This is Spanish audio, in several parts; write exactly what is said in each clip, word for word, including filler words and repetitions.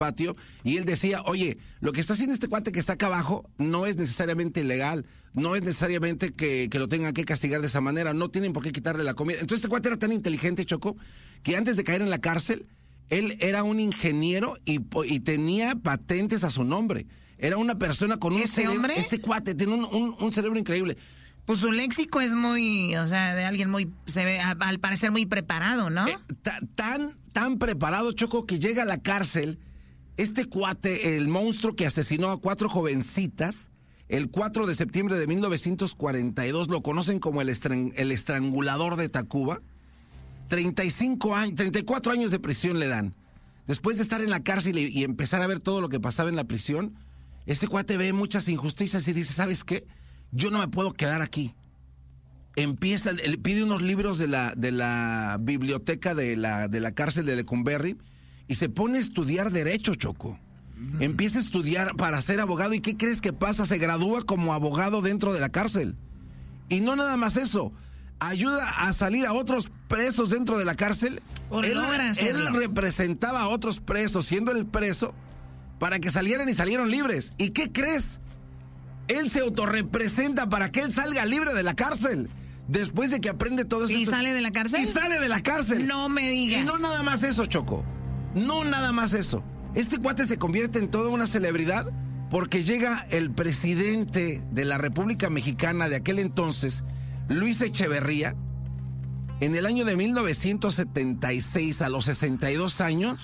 patio, y él decía, oye, lo que está haciendo este cuate que está acá abajo no es necesariamente ilegal, no es necesariamente que, que lo tengan que castigar de esa manera, no tienen por qué quitarle la comida. Entonces este cuate era tan inteligente, Choco, que antes de caer en la cárcel, él era un ingeniero y, y tenía patentes a su nombre. Era una persona con un ¿Este cerebro, hombre? este cuate tiene un, un, un cerebro increíble. Pues su léxico es muy, o sea, de alguien muy, se ve a, al parecer muy preparado, ¿no? Eh, ta, tan, tan preparado, Choco, que llega a la cárcel. Este cuate, el monstruo que asesinó a cuatro jovencitas, el cuatro de septiembre de mil novecientos cuarenta y dos, lo conocen como el, estran, el estrangulador de Tacuba. treinta y cinco años, treinta y cuatro años de prisión le dan. Después de estar en la cárcel y, y empezar a ver todo lo que pasaba en la prisión, este cuate ve muchas injusticias y dice, ¿sabes qué? Yo no me puedo quedar aquí. Empieza, él pide unos libros de la, de la biblioteca de la, de la cárcel de Lecumberri y se pone a estudiar Derecho, Choco. Mm. Empieza a estudiar para ser abogado. ¿Y qué crees que pasa? Se gradúa como abogado dentro de la cárcel. Y no nada más eso, ayuda a salir a otros presos dentro de la cárcel. Él, él representaba a otros presos, siendo el preso, para que salieran y salieron libres. ¿Y qué crees? Él se autorrepresenta para que él salga libre de la cárcel. Después de que aprende todo eso. ¿Y esto, sale de la cárcel? Y sale de la cárcel. No me digas. Y no nada más eso, Choco. No nada más eso. Este cuate se convierte en toda una celebridad porque llega el presidente de la República Mexicana de aquel entonces, Luis Echeverría, en el año de mil novecientos setenta y seis, a los sesenta y dos años.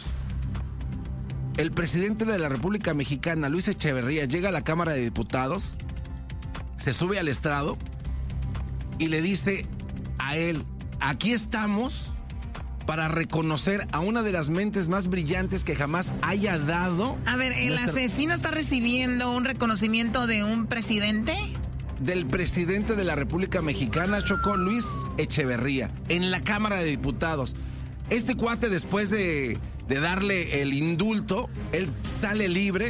El presidente de la República Mexicana, Luis Echeverría, llega a la Cámara de Diputados, se sube al estrado y le dice a él, aquí estamos para reconocer a una de las mentes más brillantes que jamás haya dado. A ver, ¿el nuestra... asesino está recibiendo un reconocimiento de un presidente? Del presidente de la República Mexicana, Chocó, Luis Echeverría, en la Cámara de Diputados. Este cuate, después de... de darle el indulto, él sale libre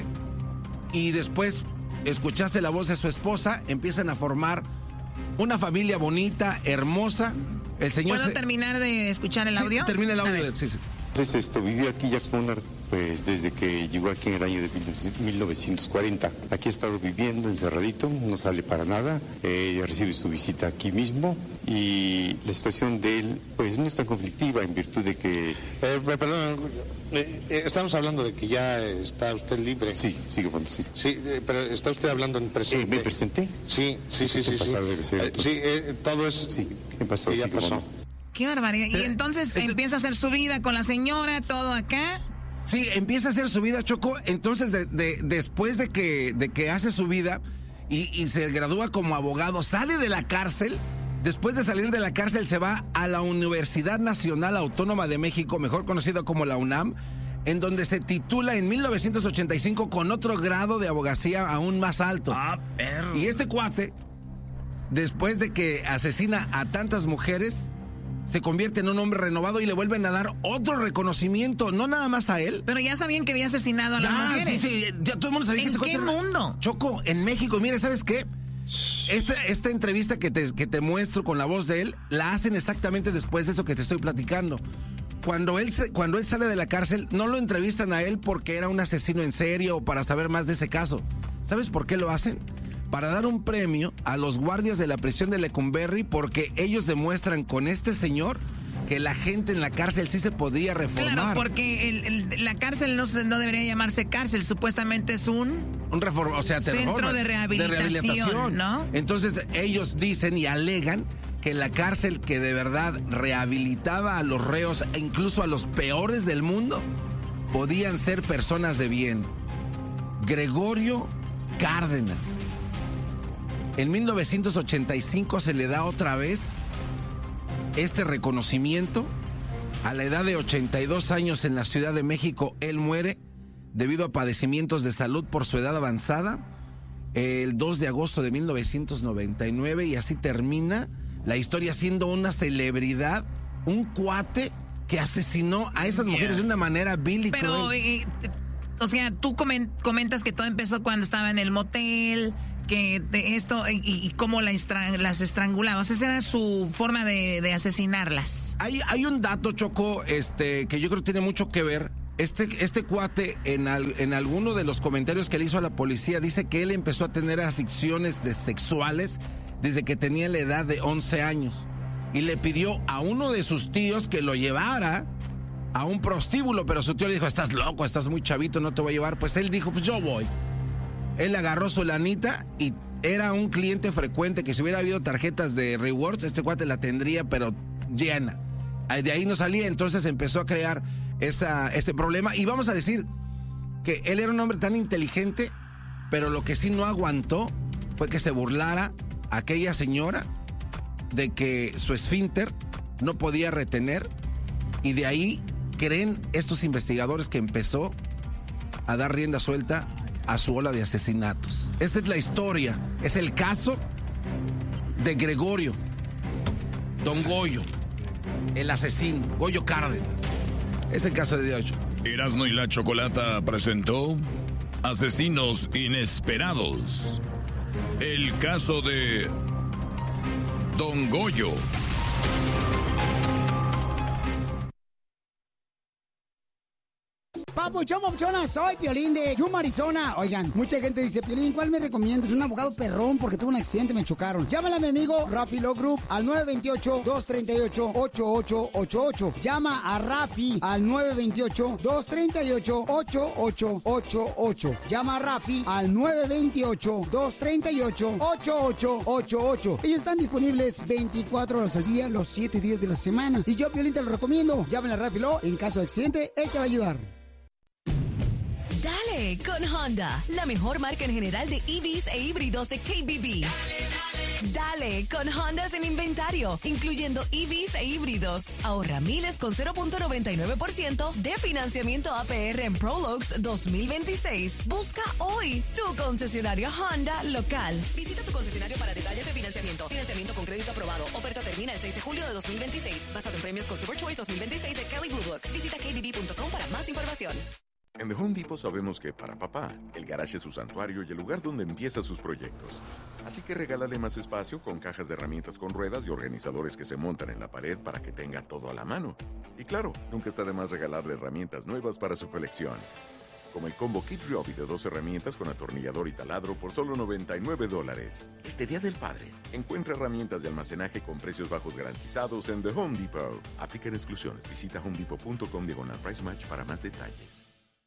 y después escuchaste la voz de su esposa, empiezan a formar una familia bonita, hermosa. El señor ¿Puedo se... terminar de escuchar el sí, audio? Termina el audio, sí, sí. Entonces, esto, vivió aquí Jacques Monard, pues desde que llegó aquí en el año de mil novecientos cuarenta. Aquí ha estado viviendo encerradito, no sale para nada, eh, recibe su visita aquí mismo y la situación de él, pues no es tan conflictiva en virtud de que... Eh, perdón, eh, eh, estamos hablando de que ya está usted libre. Sí, sigue cuando sí. Sí, eh, pero está usted hablando en presente. Eh, ¿Me presenté? Sí, sí, sí, sí. sí. Pasar debe ser, eh, sí, eh, todo es... Sí, ¿qué pasó? Ya sí, pasó. No. Qué barbaridad. Y entonces eh, empieza a hacer su vida con la señora, todo acá. Sí, empieza a hacer su vida, Choco. Entonces, de, de, después de que, de que hace su vida y, y se gradúa como abogado, sale de la cárcel. Después de salir de la cárcel, se va a la Universidad Nacional Autónoma de México, mejor conocida como la UNAM, en donde se titula en mil novecientos ochenta y cinco con otro grado de abogacía aún más alto. Ah, perro. Y este cuate, después de que asesina a tantas mujeres, se convierte en un hombre renovado y le vuelven a dar otro reconocimiento, no nada más a él. Pero ya sabían que había asesinado a ya, las mujeres. Sí, sí, ya todo el mundo sabía ¿En que qué este mundo? Choco, en México, mire, ¿sabes qué? Esta, esta entrevista que te, que te muestro con la voz de él, la hacen exactamente después de eso que te estoy platicando. Cuando él, se, cuando él sale de la cárcel, no lo entrevistan a él porque era un asesino en serie o para saber más de ese caso. ¿Sabes por qué lo hacen? Para dar un premio a los guardias de la prisión de Lecumberri, porque ellos demuestran con este señor que la gente en la cárcel sí se podía reformar. Claro, porque el, el, la cárcel no, no debería llamarse cárcel, supuestamente es un... Un reforma, o sea, te centro reforman, de rehabilitación, de rehabilitación, ¿no? Entonces ellos dicen y alegan que la cárcel que de verdad rehabilitaba a los reos e incluso a los peores del mundo, podían ser personas de bien. Gregorio Cárdenas. En mil novecientos ochenta y cinco se le da otra vez este reconocimiento. A la edad de ochenta y dos años en la Ciudad de México, él muere debido a padecimientos de salud por su edad avanzada, el dos de agosto de mil novecientos noventa y nueve, y así termina la historia siendo una celebridad, un cuate que asesinó a esas mujeres yes. de una manera vil y Pero, cruel. Eh, o sea, tú comentas que todo empezó cuando estaba en el motel, que de esto y, y cómo la estra, las estrangulaba. O sea, esa era su forma de, de asesinarlas. Hay, hay un dato, Choco, este, que yo creo que tiene mucho que ver Este, este cuate, en, al, en alguno de los comentarios que le hizo a la policía, dice que él empezó a tener aficiones de sexuales desde que tenía la edad de once años. Y le pidió a uno de sus tíos que lo llevara a un prostíbulo, pero su tío le dijo, estás loco, estás muy chavito, no te voy a llevar. Pues él dijo, pues yo voy. Él agarró su lanita y era un cliente frecuente que si hubiera habido tarjetas de rewards, este cuate la tendría, pero llena. De ahí no salía, entonces empezó a crear esa, ese problema. Y vamos a decir que él era un hombre tan inteligente, pero lo que sí no aguantó fue que se burlara a aquella señora de que su esfínter no podía retener, y de ahí creen estos investigadores que empezó a dar rienda suelta a su ola de asesinatos. Esta es la historia, es el caso de Gregorio, Don Goyo, el asesino, Goyo Cárdenas. Es el caso de Dios. Erasmo y la Chocolata presentó Asesinos Inesperados. El caso de Don Goyo. Papuchón, papuchona, soy Piolín de Yuma, Arizona. Oigan, mucha gente dice, Piolín, ¿cuál me recomiendas? Un abogado perrón porque tuve un accidente, me chocaron. Llámale a mi amigo Rafi Law Group al nueve dos ocho, dos tres ocho, ocho ocho ocho ocho. Llama a Rafi al nueve dos ocho, dos tres ocho, ocho ocho ocho ocho. Llama a Rafi al nueve dos ocho, dos tres ocho, ocho ocho ocho ocho. Ellos están disponibles veinticuatro horas al día, los siete días de la semana. Y yo, Piolín, te lo recomiendo. Llámale a Rafi Law. En caso de accidente, él te va a ayudar. Dale con Honda, la mejor marca en general de E Vs e híbridos de K B B. Dale, dale. Dale con Honda sin inventario, incluyendo E Vs e híbridos. Ahorra miles con cero punto noventa y nueve por ciento de financiamiento A P R en Prologues dos mil veintiséis. Busca hoy tu concesionario Honda local. Visita tu concesionario para detalles de financiamiento. Financiamiento con crédito aprobado. Oferta termina el seis de julio de dos mil veintiséis. Basado en premios Consumer Choice dos mil veintiséis de Kelley Blue Book. Visita K B B punto com para más información. En The Home Depot sabemos que para papá, el garaje es su santuario y el lugar donde empieza sus proyectos. Así que regálale más espacio con cajas de herramientas con ruedas y organizadores que se montan en la pared para que tenga todo a la mano. Y claro, nunca está de más regalarle herramientas nuevas para su colección. Como el combo Kid Ryobi de dos herramientas con atornillador y taladro por solo noventa y nueve dólares. Este Día del Padre, encuentra herramientas de almacenaje con precios bajos garantizados en The Home Depot. Aplican exclusiones. Visita homedepot punto com diagonal price match para más detalles.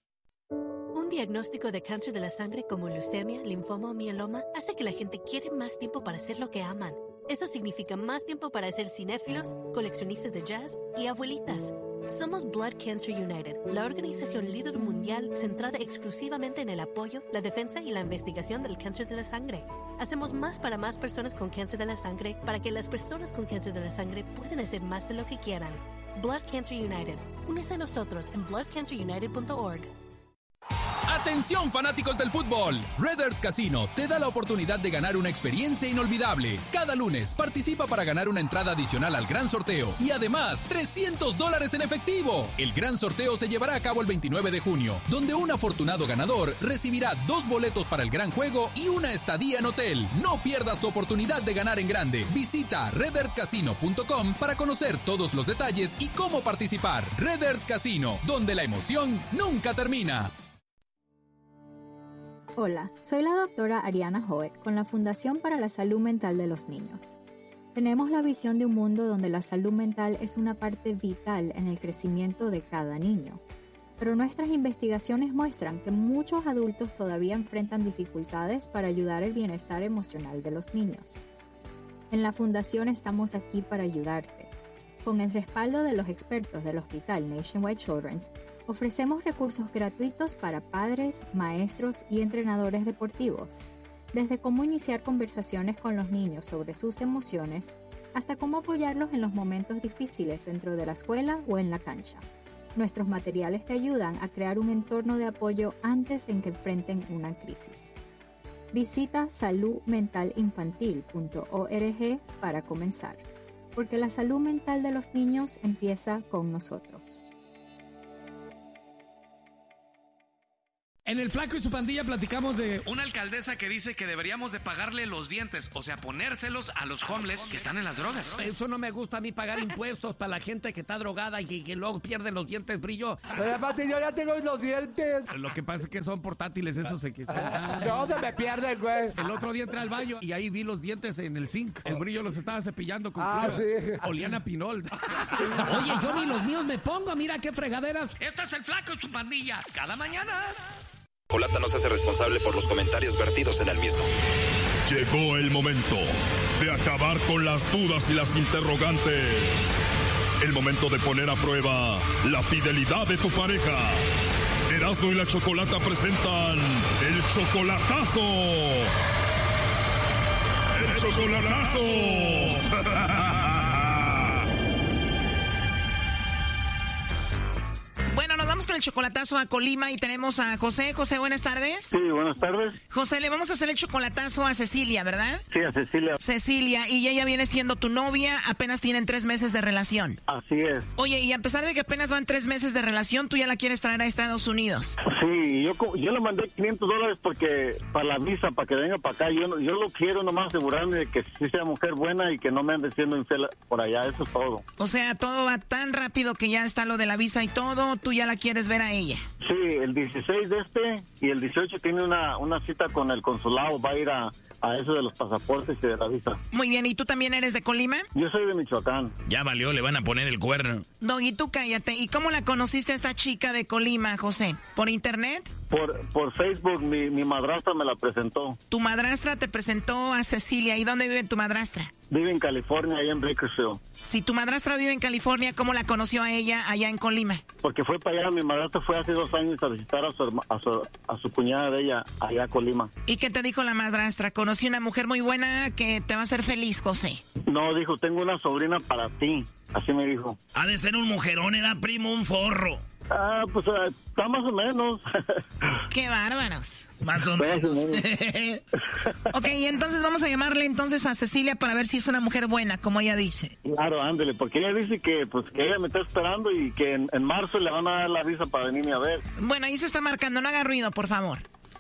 Un diagnóstico de cáncer de la sangre como leucemia, linfoma o mieloma hace que la gente quiera más tiempo para hacer lo que aman. Eso significa más tiempo para ser cinéfilos, coleccionistas de jazz y abuelitas. Somos Blood Cancer United, la organización líder mundial centrada exclusivamente en el apoyo, la defensa y la investigación del cáncer de la sangre. Hacemos más para más personas con cáncer de la sangre para que las personas con cáncer de la sangre puedan hacer más de lo que quieran. Blood Cancer United. Únese a nosotros en blood cancer united punto org. ¡Atención, fanáticos del fútbol! Red Earth Casino te da la oportunidad de ganar una experiencia inolvidable. Cada lunes participa para ganar una entrada adicional al gran sorteo y además trescientos dólares en efectivo. El gran sorteo se llevará a cabo el veintinueve de junio, donde un afortunado ganador recibirá dos boletos para el gran juego y una estadía en hotel. No pierdas tu oportunidad de ganar en grande. Visita red earth casino punto com para conocer todos los detalles y cómo participar. Red Earth Casino, donde la emoción nunca termina. Hola, soy la doctora Ariana Hoet con la Fundación para la Salud Mental de los Niños. Tenemos la visión de un mundo donde la salud mental es una parte vital en el crecimiento de cada niño. Pero nuestras investigaciones muestran que muchos adultos todavía enfrentan dificultades para ayudar el bienestar emocional de los niños. En la Fundación estamos aquí para ayudarte. Con el respaldo de los expertos del Hospital Nationwide Children's, ofrecemos recursos gratuitos para padres, maestros y entrenadores deportivos, desde cómo iniciar conversaciones con los niños sobre sus emociones, hasta cómo apoyarlos en los momentos difíciles dentro de la escuela o en la cancha. Nuestros materiales te ayudan a crear un entorno de apoyo antes de que enfrenten una crisis. Visita salud mental infantil punto org para comenzar, porque la salud mental de los niños empieza con nosotros. En el Flaco y su pandilla platicamos de una alcaldesa que dice que deberíamos de pagarle los dientes, o sea, ponérselos a los homeless que están en las drogas. Eso no me gusta a mí, pagar impuestos para la gente que está drogada y que luego pierde los dientes, brillo. Pero aparte yo ya tengo los dientes. Lo que pasa es que son portátiles, esos se que ah, No, se me pierden, güey. El otro día entré al baño y ahí vi los dientes en el zinc. El brillo los estaba cepillando con ah, sí. Olían a pinol. Oye, yo ni los míos me pongo, mira qué fregaderas. Esto es el Flaco y su pandilla, cada mañana. Chocolata no se hace responsable por los comentarios vertidos en el mismo. Llegó el momento de acabar con las dudas y las interrogantes. El momento de poner a prueba la fidelidad de tu pareja. Erasmo y la Chocolata presentan el chocolatazo. ¡El chocolatazo! Bueno, nos vamos con el chocolatazo a Colima y tenemos a José. José, buenas tardes. Sí, buenas tardes. José, le vamos a hacer el chocolatazo a Cecilia, ¿verdad? Sí, a Cecilia. Cecilia, y ella viene siendo tu novia, apenas tienen tres meses de relación. Así es. Oye, y a pesar de que apenas van tres meses de relación, tú ya la quieres traer a Estados Unidos. Sí, yo, yo le mandé quinientos dólares porque para la visa, para que venga para acá. Yo, yo lo quiero nomás asegurarme de que sí sea mujer buena y que no me ande siendo infiel por allá, eso es todo. O sea, todo va tan rápido que ya está lo de la visa y todo, tú ya la quieres ver a ella. Sí, el dieciséis de este y el dieciocho tiene una, una cita con el consulado, va a ir a, a eso de los pasaportes y de la visa. Muy bien, ¿y tú también eres de Colima? Yo soy de Michoacán. Ya valió, le van a poner el cuerno. Doggy, tú cállate. ¿Y cómo la conociste a esta chica de Colima, José? ¿Por internet? Por, por Facebook, mi, mi madrastra me la presentó. Tu madrastra te presentó a Cecilia. ¿Y dónde vive tu madrastra? Vive en California, allá en Bakersfield. Si tu madrastra vive en California, ¿cómo la conoció a ella allá en Colima? Porque fue para allá, mi madrastra fue hace dos años a visitar a su, a su, a su cuñada de ella allá a Colima. ¿Y qué te dijo la madrastra? Conocí una mujer muy buena que te va a hacer feliz, José. No, dijo, tengo una sobrina para ti. Así me dijo. Ha de ser un mujerón, era primo, un forro. Ah, pues uh, está más o menos. ¡Qué bárbaros! Más o menos. Ok, y entonces vamos a llamarle entonces a Cecilia para ver si es una mujer buena, como ella dice. Claro, ándele, porque ella dice que pues que ella me está esperando y que en, en marzo le van a dar la visa para venirme a ver. Bueno, ahí se está marcando, no haga ruido, por favor.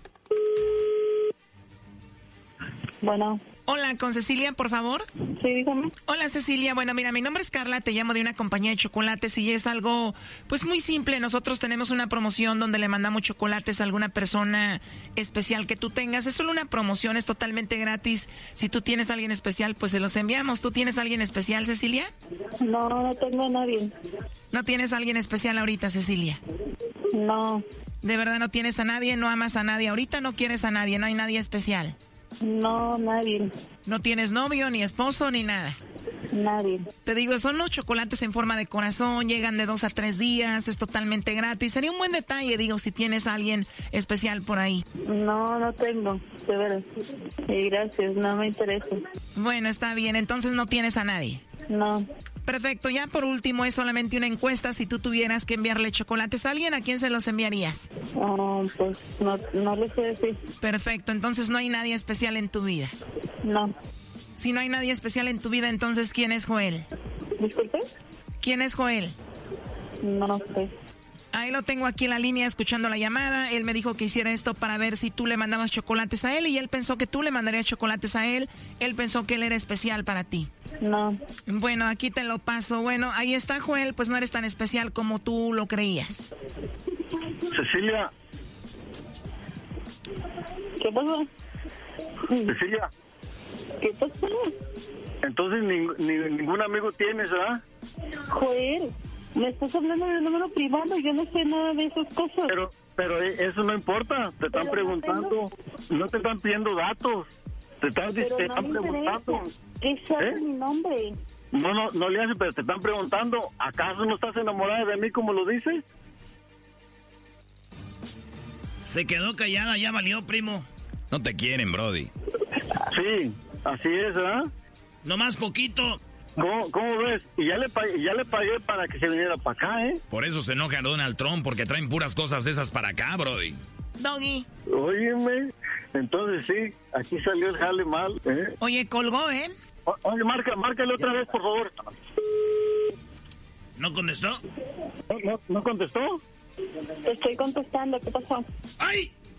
Bueno. Hola, con Cecilia, por favor. Sí, dígame. Hola, Cecilia. Bueno, mira, mi nombre es Carla, te llamo de una compañía de chocolates y es algo, pues, muy simple. Nosotros tenemos una promoción donde le mandamos chocolates a alguna persona especial que tú tengas. Es solo una promoción, es totalmente gratis. Si tú tienes a alguien especial, pues se los enviamos. ¿Tú tienes a alguien especial, Cecilia? No, no tengo a nadie. ¿No tienes a alguien especial ahorita, Cecilia? No. ¿De verdad no tienes a nadie? ¿No amas a nadie? ¿Ahorita no quieres a nadie? ¿No hay nadie especial? No, nadie. ¿No tienes novio, ni esposo, ni nada? Nadie. Te digo, son los chocolates en forma de corazón, llegan de dos a tres días, es totalmente gratis. Sería un buen detalle, digo, si tienes a alguien especial por ahí. No, no tengo, de veras. Y gracias, no me interesa. Bueno, está bien, entonces no tienes a nadie. No. Perfecto, ya por último es solamente una encuesta. Si tú tuvieras que enviarle chocolates a alguien, ¿a quién se los enviarías? Oh, pues no, no le sé decir. Perfecto, entonces no hay nadie especial en tu vida. No. Si no hay nadie especial en tu vida, entonces ¿quién es Joel? ¿Disculpe? ¿Quién es Joel? No sé. Ahí lo tengo aquí en la línea escuchando la llamada. Él me dijo que hiciera esto para ver si tú le mandabas chocolates a él y él pensó que tú le mandarías chocolates a él. Él pensó que él era especial para ti. No. Bueno, aquí te lo paso. Bueno, ahí está, Joel, pues no eres tan especial como tú lo creías. Cecilia. ¿Qué pasó? Cecilia. ¿Qué pasó? Entonces ni, ni, ningún amigo tienes, ¿verdad? Joel, me estás hablando de número privado, yo no sé nada de esas cosas. Pero, pero eso no importa, te están preguntando, no, no te están pidiendo datos, te están, te no están preguntando. ¿Qué sabe ¿Eh? mi nombre? No, no, no le haces, pero te están preguntando, ¿acaso no estás enamorada de mí como lo dices? Se quedó callada, ya valió, primo. No te quieren, Brody. Sí, así es, ¿verdad? No más poquito. ¿Cómo, cómo ves? Y ya le, pagué, ya le pagué para que se viniera para acá, ¿eh? Por eso se enoja Donald Trump, porque traen puras cosas de esas para acá, Brody. Doggy. Óyeme, entonces sí, aquí salió el jale mal, ¿eh? Oye, colgó, ¿eh? O, oye, marca, márcale otra vez, por favor. ¿No contestó? ¿No, no, no contestó? Te estoy contestando, ¿qué pasó? ¡Ay!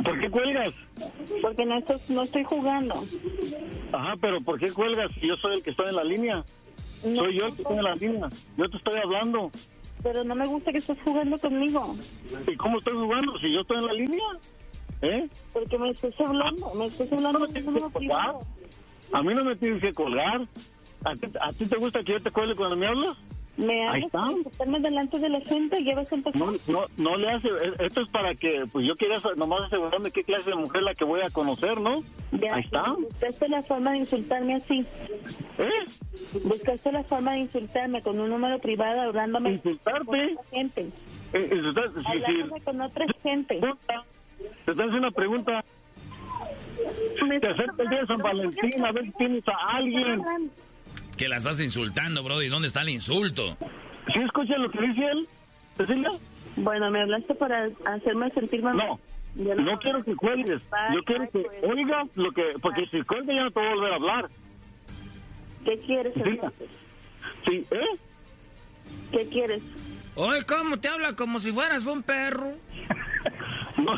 ¿Por qué cuelgas? Porque no estoy, no estoy jugando. Ajá, pero ¿por qué cuelgas si yo soy el que está en la línea? No, soy yo el que está en la línea. Yo te estoy hablando. Pero no me gusta que estés jugando conmigo. ¿Y cómo estoy jugando si yo estoy en la línea? ¿Eh? Porque me estás hablando, me estás hablando. ¿No me tienes que colgar? A mí no me tienes que colgar. ¿A ti, ¿A ti te gusta que yo te cuelgue cuando me hablas? Me Ahí está. Estarme delante de la gente y ya vas a empezar. No, no, no le hace. Esto es para que, pues yo quería nomás asegurarme qué clase de mujer la que voy a conocer, ¿no? Ya, ahí está. Buscaste la forma de insultarme así. ¿Eh? Buscaste la forma de insultarme con un número privado, hablándome ¿Insultarte? con otra gente. Eh, insultar, sí, hablándome sí. con otra gente. Te estás haciendo una pregunta. Te acerca el día de San Valentín, a ver si tienes a alguien. Que la estás insultando, bro. ¿Y dónde está el insulto? ¿Sí escuchas lo que dice él, Cecilia? Bueno, me hablaste para hacerme sentir mal. No, no, no quiero que cuelgues. Bye, Yo quiero bye, que pues. oigas lo que... Porque si cuelgas ya no te voy a volver a hablar. ¿Qué quieres, Cecilia? Sí, ¿eh? ¿Qué quieres? Oye, ¿cómo te habla? Como si fueras un perro. No.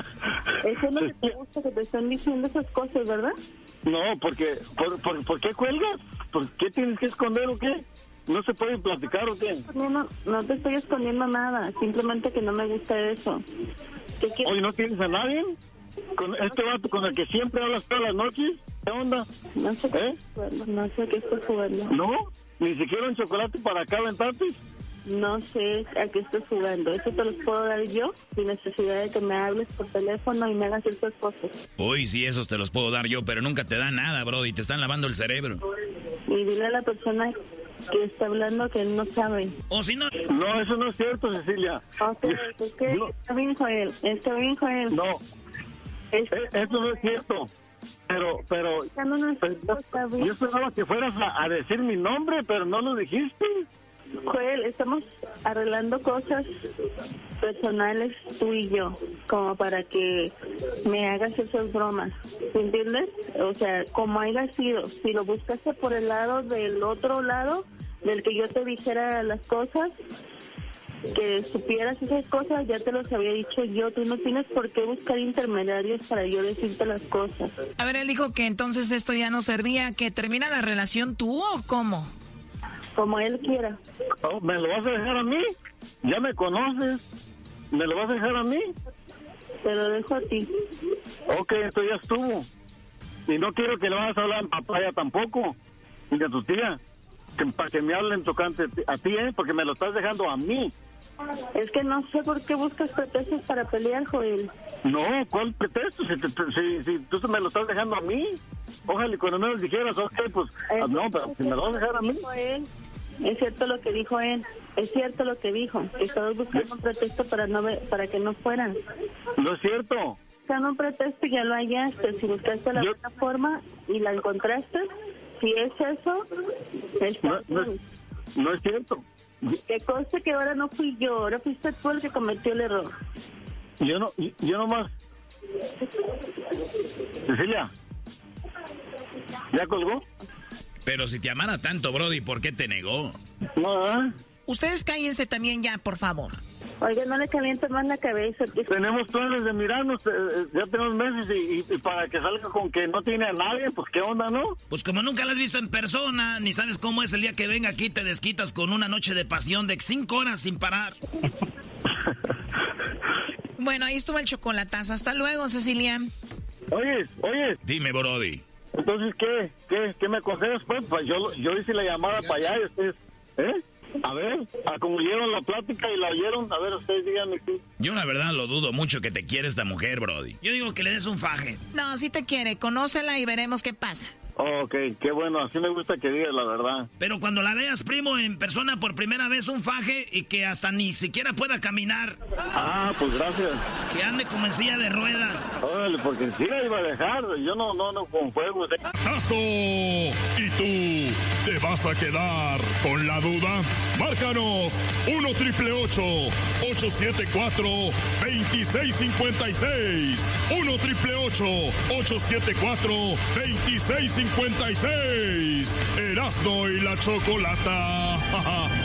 Eso es lo que te gusta, que te están diciendo esas cosas, ¿verdad? No, porque... ¿Por, por, ¿por qué cuelgas? ¿Por qué tienes que esconder o qué? ¿No se puede platicar o qué? No, no te estoy escondiendo nada. Simplemente que no me gusta eso. ¿Qué quieres? Oye, ¿no tienes a nadie? ¿Con este vato con el que siempre hablas todas las noches? ¿Qué onda? No sé ¿Eh? qué, no sé qué estás jugando. ¿No? ¿Ni siquiera un chocolate para acá aventarte? No sé a qué estás jugando. Eso te los puedo dar yo sin necesidad de que me hables por teléfono y me hagas esas cosas. Uy, sí, esos te los puedo dar yo, pero nunca te dan nada, bro, y te están lavando el cerebro. Y dile a la persona que está hablando que no sabe. O si no... No, eso no es cierto, Cecilia. Ok, okay. No. Está bien, Joel. Está bien, Joel. No, es... eso no es cierto. Pero, pero... No, no, pero está bien. Yo esperaba que fueras a, a decir mi nombre, pero no lo dijiste. Joel, estamos arreglando cosas personales tú y yo, como para que me hagas esas bromas, ¿entiendes? O sea, como haya sido, si lo buscaste por el lado del otro lado, del que yo te dijera las cosas, que supieras esas cosas, ya te los había dicho yo. Tú no tienes por qué buscar intermediarios para yo decirte las cosas. A ver, él dijo que entonces esto ya no servía, que termina la relación tú o cómo. Como él quiera. Oh, ¿me lo vas a dejar a mí? Ya me conoces. ¿Me lo vas a dejar a mí? Te lo dejo a ti. Ok, esto ya estuvo. Y no quiero que le vayas a hablar a papaya tampoco, ni a tu tía. Que, para que me hablen tocante a ti, ¿eh? Porque me lo estás dejando a mí. Es que no sé por qué buscas pretextos para pelear, Joel. No, ¿cuál pretexto? Si, te, si, si tú me lo estás dejando a mí, ojalá y cuando me lo dijeras, ok, pues, es no, pero si me lo vas a dejar a mí. Él. Es cierto lo que dijo él, es cierto lo que dijo, que estabas buscando un pretexto para no ver, para que no fueran. No es cierto. Buscando un pretexto y ya lo hallaste, si buscaste la Yo... buena forma y la encontraste, si es eso, está no, no, es, no es cierto. Que conste que ahora no fui yo, ahora fuiste tú el que cometió el error. Yo no, yo nomás... Cecilia, ¿ya colgó? Pero si te amara tanto, Brody, ¿por qué te negó? No, ¿eh? Ustedes cállense también ya, por favor. Oiga, no le caliente más la cabeza. Tenemos planes de mirarnos, eh, ya tenemos meses y, y, y para que salga con que no tiene a nadie, pues qué onda, ¿no? Pues como nunca la has visto en persona, ni sabes cómo es el día que venga aquí, te desquitas con una noche de pasión de cinco horas sin parar. Bueno, ahí estuvo el chocolatazo. Hasta luego, Cecilia. Oye, oye. Dime, Brody. Entonces, ¿qué? ¿Qué, qué me aconsejas, pues? Pues yo, yo hice la llamada para allá y ustedes, ¿eh? A ver, a como oyeron la plática y la oyeron, a ver, ustedes díganme qué. Yo la verdad lo dudo mucho que te quiere esta mujer, Brody. Yo digo que le des un faje. No, si te quiere, conócela y veremos qué pasa. Oh, ok, qué bueno, así me gusta que digas la verdad. Pero cuando la veas, primo, en persona por primera vez, un faje y que hasta ni siquiera pueda caminar. Ah, pues gracias. Que ande como en silla de ruedas. Órale, porque sí la iba a dejar, yo no, no, no, con fuego. ¡Tazo! ¿Y tú te vas a quedar con la duda? Márcanos uno triple ocho, ocho siete cuatro, dos seis cinco seis. uno triple ocho, ocho siete cuatro, dos seis cinco seis. Erasmo y la Chocolata.